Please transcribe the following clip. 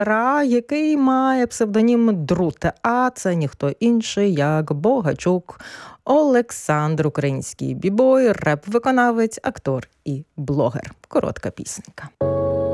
репера, який має псевдонім Друте, а це ніхто інший, як Богачук Олександр, український бібой, реп-виконавець, актор і блогер. Коротка пісенька.